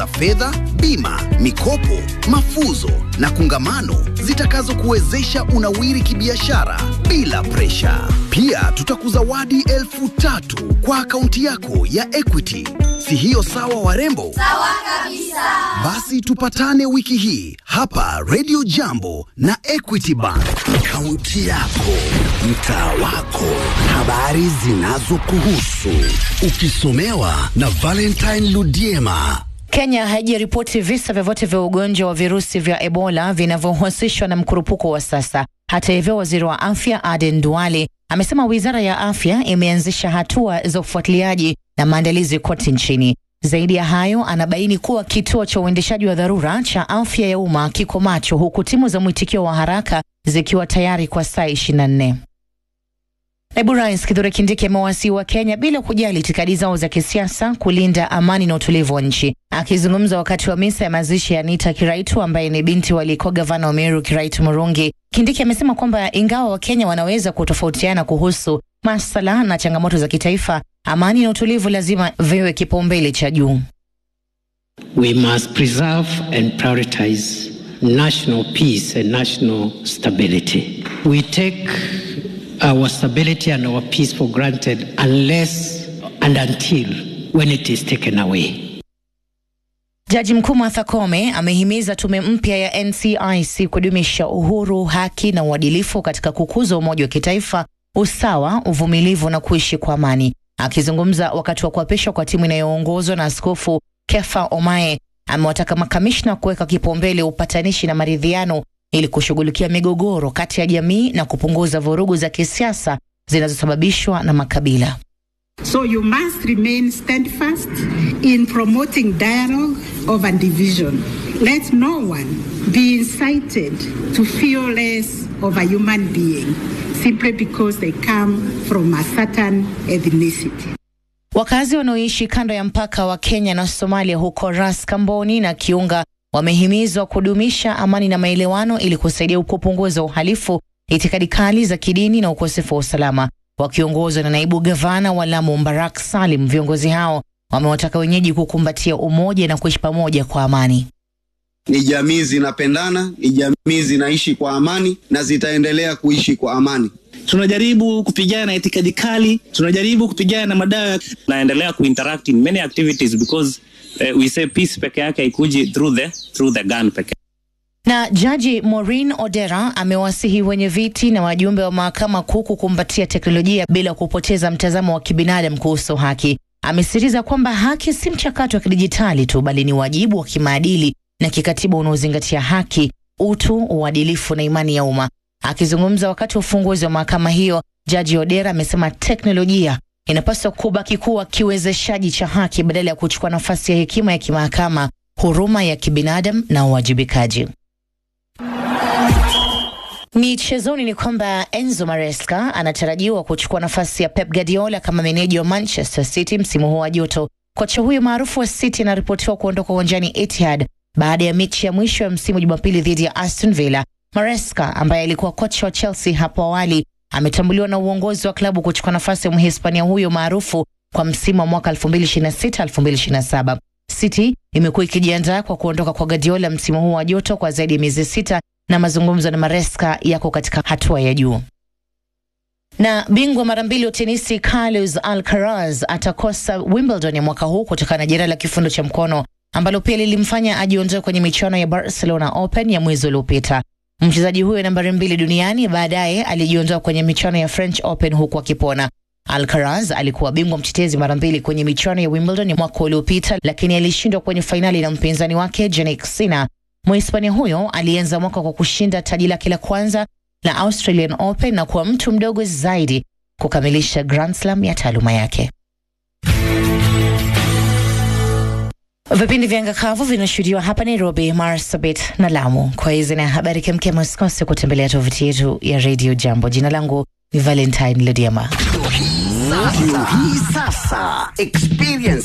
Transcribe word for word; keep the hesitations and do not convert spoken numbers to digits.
za fedha, bima, mikopo, mafuzo na kungamano zitakazokuwezesha unawiri kibiashara bila presha. Pia tutakuzawadi elfu tatu kwa akaunti yako ya Equity. Si hiyo sawa warembo? Sawa kabisa. Basi tupatane wiki hii hapa Radio Jambo na Equity Bank. Kaunti yako, mtaa wako, habari zinazokuhusu, ukisomewa na Valentine Ludiema. Kenya haijaripoti visa vyovyote vya ugonjwa wa virusi vya Ebola vinavyohusishwa na mkurupuko wa sasa. Hata hivyo, waziri wa afya Aden Duale amesema wizara ya afya imeanzisha hatua za ufuatiliaji na maandalizi kote nchini. Zaidi ya hayo, anabaini kuwa kituo cha uendeshaji wa dharura cha afya ya umma kiko macho, huku timu za mwitikio wa haraka zikiwa tayari kwa saa ishirini na nne. Naibu Rais Kithure Kindiki amewasihi wa Kenya bila kujali itikadi zao za kisiasa kulinda amani na utulivu wa nchi. Akizungumza wakati wa misa ya mazishi ya Anita Kiraitu ambaye ni binti wa aliyekuwa gavana wa Meru Kiraitu Murungi, Kindiki amesema kwamba ingawa Wakenya wanaweza kutofautiana kuhusu masuala na changamoto za kitaifa, amani na utulivu lazima viwe kipaumbele cha juu. We must preserve and prioritize national peace and national stability. We take our stability and our peace for granted unless and until when it is taken away. Jaji Mkuu Martha Koome amehimiza tume mpya ya N C I C kudumisha uhuru, haki na uadilifu katika kukuza umoja wa kitaifa, usawa, uvumilivu na kuishi kwa amani. Akizungumza wakati wa kuapishwa kwa timu inayoongozwa na Askofu Kefa Omae, amewataka makamishna kuweka kipaumbele upatanishi na maridhiano ili kushughulikia migogoro kati ya jamii na kupunguza vurugu za kisiasa zinazosababishwa na makabila. So you must remain steadfast in promoting dialogue over division. Let no one be incited to feel less of a human being simply because they come from a certain ethnicity. Wakazi wanaoishi kando ya mpaka wa Kenya na Somalia huko Ras Kamboni na Kiunga wamehimizwa kudumisha amani na maelewano ili kusaidia kupunguza uhalifu, itikadi kali za kidini na ukosefu wa usalama. Wakiongozwa na naibu gavana wa Lamu Mbarak Salim, viongozi hao wamewataka wenyeji kukumbatia umoja na kuishi pamoja kwa amani. Ni jamii zinapendana, ni jamii zinaishi kwa amani na zitaendelea kuishi kwa amani. Tunajaribu kupigana na itikadi kali, tunajaribu kupigana na madawa, naendelea kuinteract in many activities because uh, we say peace peke yake haikuji through the through the gun peke. Na Jaji Maureen Odera amewasihi wenye viti na wajumbe wa mahakama kuu kukumbatia teknolojia bila kupoteza mtazamo wa kibinadamu kuhusu haki. Amesisitiza kwamba haki si mchakato wa kidijitali tu, bali ni wajibu wa kimaadili na kikatiba unaozingatia haki, utu, uadilifu na imani ya umma. Akizungumza wakati wa ufunguzi wa mahakama hiyo, Jaji Odera amesema teknolojia inapaswa kubaki kuwa kiwezeshaji cha haki badala ya kuchukua nafasi ya hekima ya kimahakama, huruma ya kibinadamu na uwajibikaji. Michezoni ni kwamba Enzo Maresca anatarajiwa kuchukua nafasi ya Pep Guardiola kama meneja wa Manchester City msimu huu wa joto. Kocha huyo maarufu wa City anaripotiwa kuondoka uwanjani Etihad baada ya mechi ya mwisho ya msimu Jumapili dhidi ya Aston Villa. Maresca ambaye alikuwa kocha wa Chelsea hapo awali ametambuliwa na uongozi wa klabu kuchukua nafasi ya Mhispania huyo maarufu kwa msimu wa mwaka elfu mbili ishirini na sita elfu mbili ishirini na saba. City imekuwa ikijiandaa kwa kuondoka kwa Guardiola msimu huu wa joto kwa zaidi ya miezi sita na mazungumzo na Maresca yako katika hatua ya juu. Na bingwa mara mbili wa tenisi Carlos Alcaraz atakosa Wimbledon ya mwaka huu kutokana na jeraha la kifundo cha mkono ambalo pia lilimfanya ajiondoe kwenye michuano ya Barcelona Open ya mwezi uliopita. Mchezaji huyo nambari mbili duniani baadaye alijiondoa kwenye michuano ya French Open huku akipona. Alcaraz alikuwa bingwa mtetezi mara mbili kwenye michuano ya Wimbledon mwaka uliopita, lakini alishindwa kwenye fainali na mpinzani wake Jannik Sinner. Mhispania huyo alianza mwaka kwa kushinda taji lake la kwanza la Australian Open na kuwa mtu mdogo zaidi kukamilisha Grand Slam ya taaluma yake. Vipindi vya Ngakavu vinashuhudiwa hapa Nairobi, Marsabit na Lamu. Kwa hizi na habari kemkem, usikose kutembelea tovuti yetu ya Radio Jambo. Jina langu ni Valentine Ludiema. Sasa, sasa experience